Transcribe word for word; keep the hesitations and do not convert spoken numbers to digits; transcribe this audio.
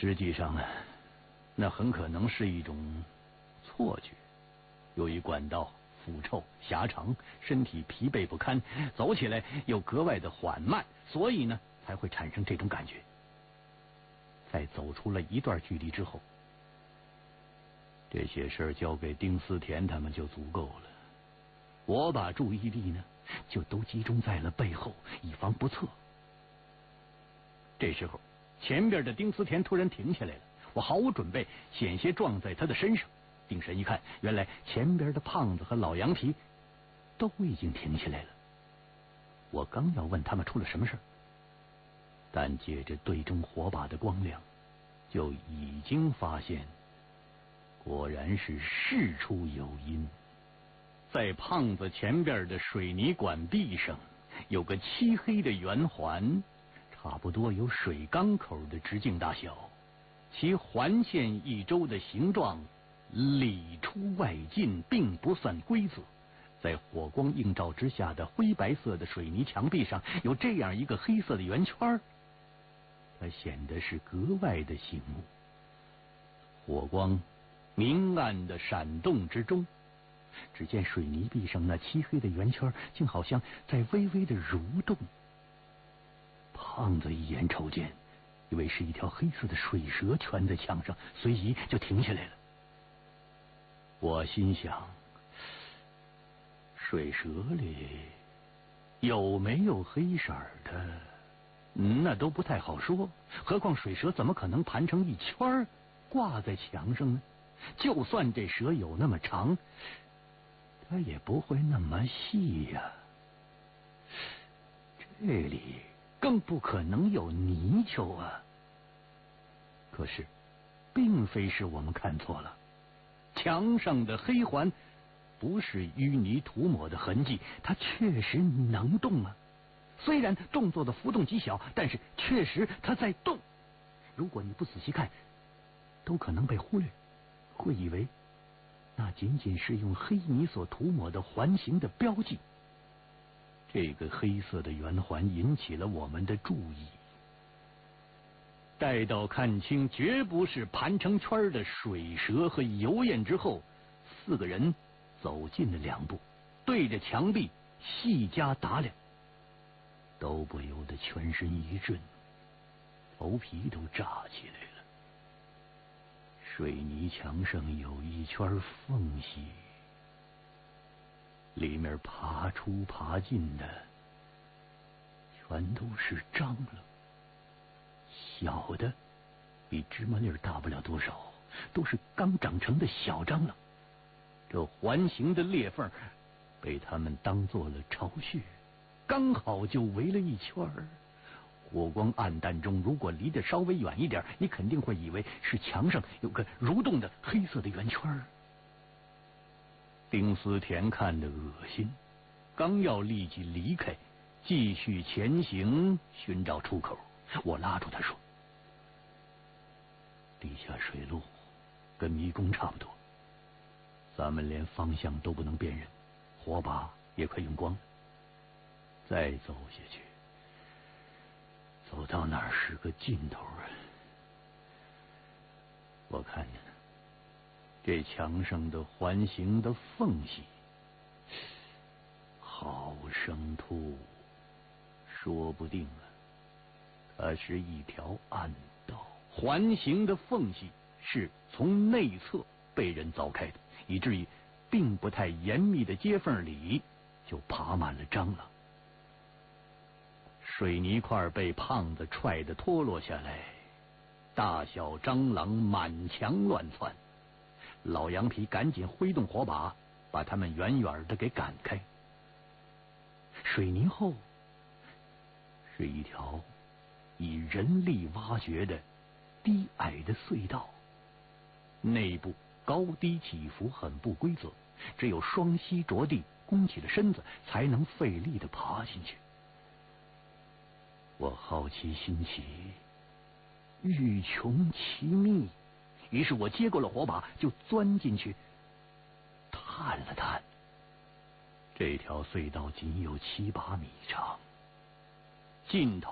实际上呢，那很可能是一种错觉。由于管道腐臭狭长，身体疲惫不堪，走起来又格外的缓慢，所以呢才会产生这种感觉。在走出了一段距离之后，这些事儿交给丁思甜他们就足够了。我把注意力呢就都集中在了背后，以防不测。这时候前边的丁思甜突然停下来了，我毫无准备，险些撞在他的身上。定神一看，原来前边的胖子和老羊皮都已经停下来了。我刚要问他们出了什么事，但借着队中火把的光亮，就已经发现，果然是事出有因。在胖子前边的水泥管壁上，有个漆黑的圆环，差不多有水缸口的直径大小，其环线一周的形状里出外进，并不算规则。在火光映照之下的灰白色的水泥墙壁上，有这样一个黑色的圆圈，它显得是格外的醒目。火光明暗的闪动之中，只见水泥壁上那漆黑的圆圈竟好像在微微的蠕动。胖子一眼瞅见，以为是一条黑色的水蛇圈在墙上，随即就停下来了。我心想，水蛇里有没有黑色的，那都不太好说，何况水蛇怎么可能盘成一圈挂在墙上呢？就算这蛇有那么长，它也不会那么细呀、啊。这里更不可能有泥鳅啊。可是并非是我们看错了，墙上的黑环不是淤泥涂抹的痕迹，它确实能动啊。虽然动作的幅度极小，但是确实它在动。如果你不仔细看，都可能被忽略，会以为那仅仅是用黑泥所涂抹的环形的标记。这个黑色的圆环引起了我们的注意。待到看清绝不是盘成圈的水蛇和油焰之后，四个人走近了两步，对着墙壁细加打量，都不由得全身一震，头皮都炸起来了。水泥墙上有一圈缝隙，里面爬出爬进的全都是蟑螂，小的比芝麻粒大不了多少，都是刚长成的小蟑螂。这环形的裂缝被他们当做了巢穴，刚好就围了一圈。火光暗淡中，如果离得稍微远一点，你肯定会以为是墙上有个蠕动的黑色的圆圈。丁思甜看得恶心，刚要立即离开，继续前行寻找出口。我拉住他说，地下水路跟迷宫差不多，咱们连方向都不能辨认，火把也快用光了。再走下去，走到那儿是个尽头啊！我看见这墙上的环形的缝隙，好生突，说不定啊，它是一条暗道。环形的缝隙是从内侧被人凿开的，以至于并不太严密的接缝里就爬满了蟑螂。水泥块被胖子踹得脱落下来，大小蟑螂满墙乱窜。老羊皮赶紧挥动火把，把他们远远的给赶开。水泥后是一条以人力挖掘的低矮的隧道，内部高低起伏很不规则，只有双膝着地，弓起了身子，才能费力的爬进去。我好奇心起，欲穷其秘，于是我接过了火把，就钻进去探了探。这条隧道仅有七八米长，尽头